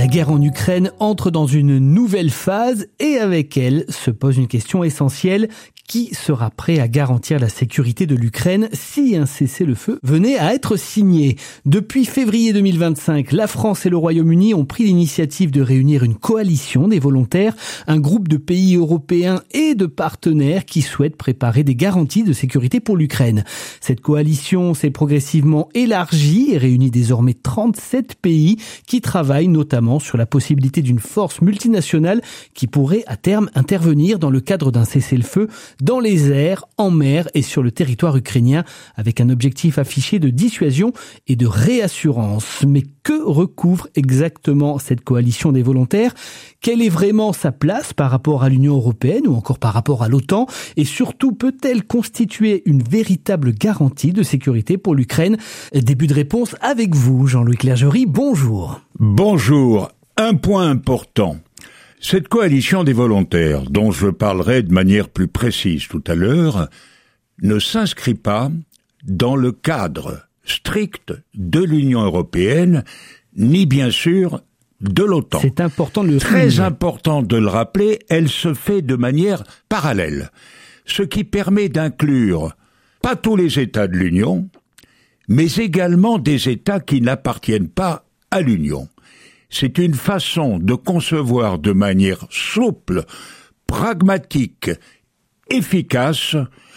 La guerre en Ukraine entre dans une nouvelle phase et avec elle se pose une question essentielle. Qui sera prêt à garantir la sécurité de l'Ukraine si un cessez-le-feu venait à être signé? Depuis février 2025, la France et le Royaume-Uni ont pris l'initiative de réunir une coalition des volontaires, un groupe de pays européens et de partenaires qui souhaitent préparer des garanties de sécurité pour l'Ukraine. Cette coalition s'est progressivement élargie et réunit désormais 37 pays qui travaillent notamment sur la possibilité d'une force multinationale qui pourrait à terme intervenir dans le cadre d'un cessez-le-feu dans les airs, en mer et sur le territoire ukrainien, avec un objectif affiché de dissuasion et de réassurance. Mais que recouvre exactement cette coalition des volontaires? Quelle est vraiment sa place par rapport à l'Union européenne ou encore par rapport à l'OTAN? Et surtout, peut-elle constituer une véritable garantie de sécurité pour l'Ukraine? Début de réponse avec vous, Jean-Louis Clergerie. Bonjour. Bonjour. Un point important. Cette coalition des volontaires, dont je parlerai de manière plus précise tout à l'heure, ne s'inscrit pas dans le cadre strict de l'Union européenne, ni bien sûr de l'OTAN. C'est important de le souligner. Très important de le rappeler, elle se fait de manière parallèle, ce qui permet d'inclure pas tous les États de l'Union, mais également des États qui n'appartiennent pas à l'Union. C'est une façon de concevoir de manière souple, pragmatique, efficace,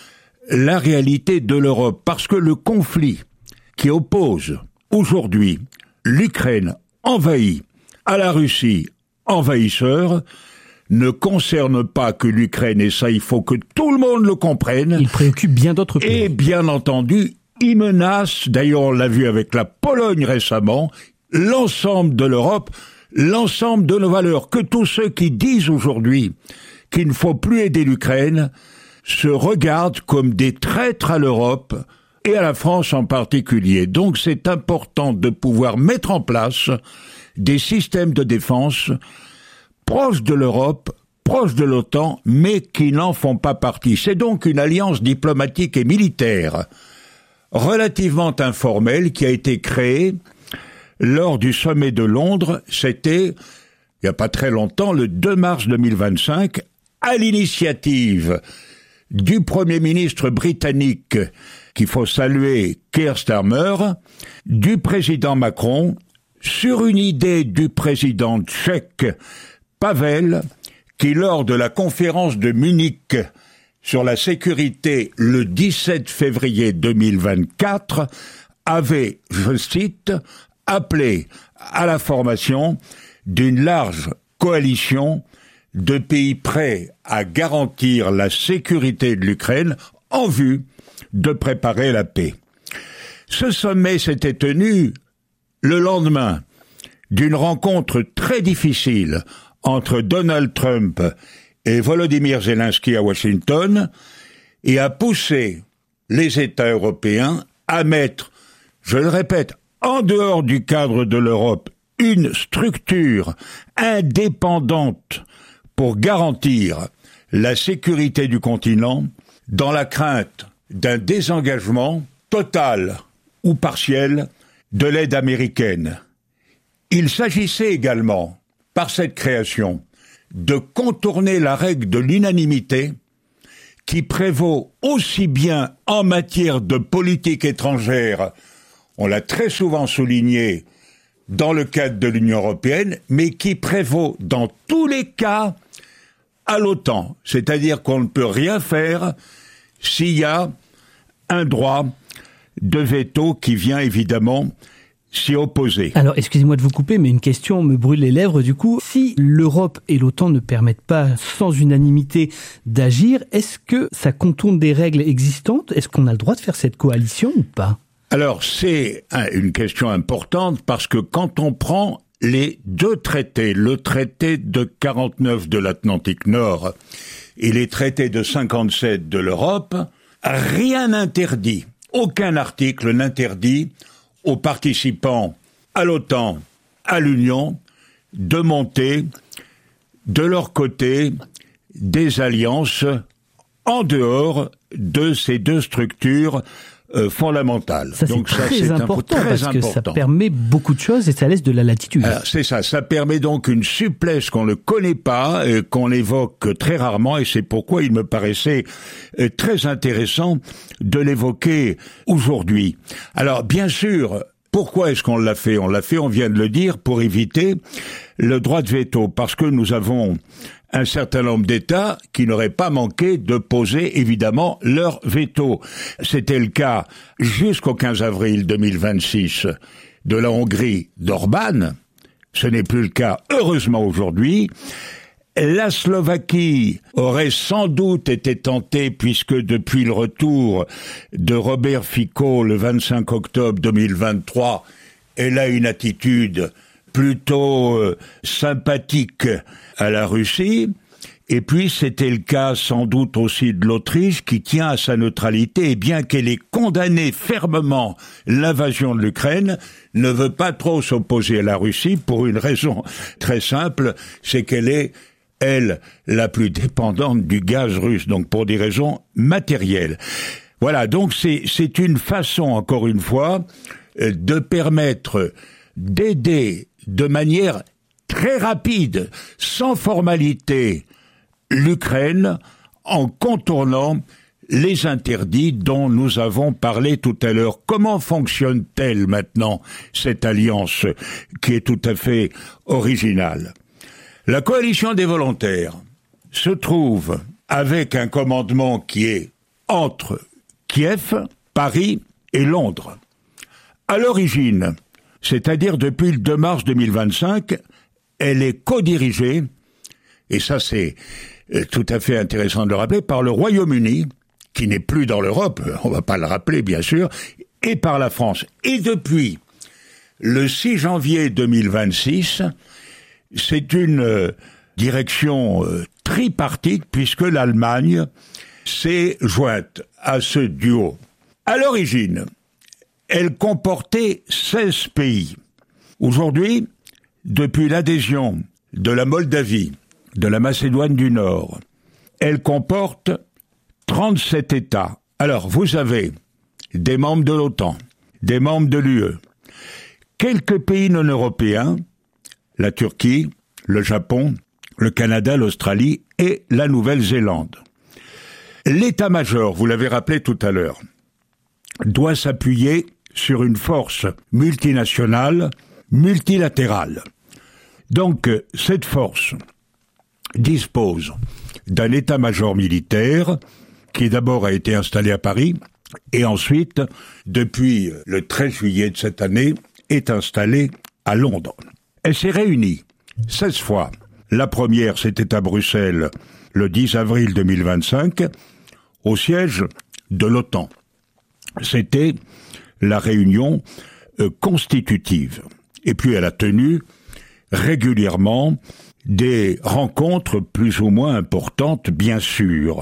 la réalité de l'Europe. Parce que le conflit qui oppose aujourd'hui l'Ukraine envahie à la Russie envahisseur ne concerne pas que l'Ukraine, et ça il faut que tout le monde le comprenne. Il préoccupe bien d'autres pays. Et bien entendu, il menace, d'ailleurs on l'a vu avec la Pologne récemment, l'ensemble de l'Europe, l'ensemble de nos valeurs, que tous ceux qui disent aujourd'hui qu'il ne faut plus aider l'Ukraine se regardent comme des traîtres à l'Europe et à la France en particulier. Donc c'est important de pouvoir mettre en place des systèmes de défense proches de l'Europe, proches de l'OTAN, mais qui n'en font pas partie. C'est donc une alliance diplomatique et militaire relativement informelle qui a été créée lors du sommet de Londres. C'était, il n'y a pas très longtemps, le 2 mars 2025, à l'initiative du Premier ministre britannique, qu'il faut saluer, Keir Starmer, du président Macron, sur une idée du président tchèque, Pavel, qui lors de la conférence de Munich sur la sécurité le 17 février 2024, avait, je cite, appelé à la formation d'une large coalition de pays prêts à garantir la sécurité de l'Ukraine en vue de préparer la paix. Ce sommet s'était tenu le lendemain d'une rencontre très difficile entre Donald Trump et Volodymyr Zelensky à Washington et a poussé les États européens à mettre, je le répète, en dehors du cadre de l'Europe, une structure indépendante pour garantir la sécurité du continent dans la crainte d'un désengagement total ou partiel de l'aide américaine. Il s'agissait également, par cette création, de contourner la règle de l'unanimité qui prévaut aussi bien en matière de politique étrangère, on l'a très souvent souligné dans le cadre de l'Union européenne, mais qui prévaut dans tous les cas à l'OTAN. C'est-à-dire qu'on ne peut rien faire s'il y a un droit de veto qui vient évidemment s'y opposer. Alors, excusez-moi de vous couper, mais une question me brûle les lèvres du coup. Si l'Europe et l'OTAN ne permettent pas, sans unanimité, d'agir, est-ce que ça contourne des règles existantes? Est-ce qu'on a le droit de faire cette coalition ou pas? Alors, c'est une question importante parce que quand on prend les deux traités, le traité de 49 de l'Atlantique Nord et les traités de 57 de l'Europe, rien n'interdit, aucun article n'interdit aux participants à l'OTAN, à l'Union, de monter de leur côté des alliances en dehors de ces deux structures fondamentale. Ça, donc c'est important parce que ça permet beaucoup de choses et ça laisse de la latitude. Alors, c'est ça, ça permet donc une souplesse qu'on ne connaît pas, qu'on évoque très rarement, et c'est pourquoi il me paraissait très intéressant de l'évoquer aujourd'hui. Alors, bien sûr, pourquoi est-ce qu'on l'a fait ? On l'a fait, on vient de le dire, pour éviter le droit de veto, parce que nous avons un certain nombre d'États qui n'auraient pas manqué de poser évidemment leur veto. C'était le cas jusqu'au 15 avril 2026 de la Hongrie d'Orbán. Ce n'est plus le cas, heureusement, aujourd'hui. La Slovaquie aurait sans doute été tentée, puisque depuis le retour de Robert Fico le 25 octobre 2023, elle a une attitude plutôt sympathique à la Russie. Et puis c'était le cas sans doute aussi de l'Autriche, qui tient à sa neutralité, et bien qu'elle ait condamné fermement l'invasion de l'Ukraine, ne veut pas trop s'opposer à la Russie pour une raison très simple, c'est qu'elle est, elle, la plus dépendante du gaz russe, donc pour des raisons matérielles. Voilà, donc c'est une façon, encore une fois, de permettre d'aider de manière très rapide, sans formalité, l'Ukraine en contournant les interdits dont nous avons parlé tout à l'heure. Comment fonctionne-t-elle maintenant, cette alliance qui est tout à fait originale ? La coalition des volontaires se trouve avec un commandement qui est entre Kiev, Paris et Londres. À l'origine, c'est-à-dire depuis le 2 mars 2025, elle est co-dirigée, et ça c'est tout à fait intéressant de le rappeler, par le Royaume-Uni, qui n'est plus dans l'Europe, on va pas le rappeler bien sûr, et par la France. Et depuis le 6 janvier 2026, c'est une direction tripartite, puisque l'Allemagne s'est jointe à ce duo. À l'origine, elle comportait 16 pays. Aujourd'hui, depuis l'adhésion de la Moldavie, de la Macédoine du Nord, elle comporte 37 États. Alors, vous avez des membres de l'OTAN, des membres de l'UE, quelques pays non européens, la Turquie, le Japon, le Canada, l'Australie et la Nouvelle-Zélande. L'état-major, vous l'avez rappelé tout à l'heure, doit s'appuyer sur une force multinationale, multilatérale. Donc, cette force dispose d'un état-major militaire qui d'abord a été installé à Paris et ensuite, depuis le 13 juillet de cette année, est installé à Londres. Elle s'est réunie 16 fois. La première, c'était à Bruxelles le 10 avril 2025, au siège de l'OTAN. C'était la réunion constitutive. Et puis elle a tenu régulièrement des rencontres plus ou moins importantes, bien sûr.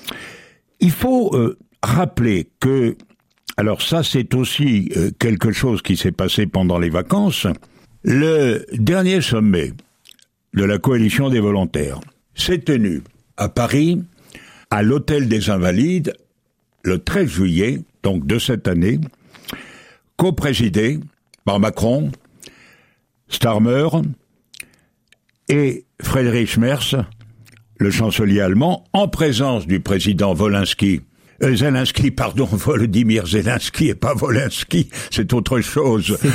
Il faut rappeler que, alors ça c'est aussi quelque chose qui s'est passé pendant les vacances, le dernier sommet de la coalition des volontaires s'est tenu à Paris, à l'Hôtel des Invalides, le 13 juillet, donc de cette année, co-présidé par Macron, Starmer et Friedrich Merz, le chancelier allemand, en présence du président Volodymyr Zelensky et pas Volinsky, c'est autre chose. C'est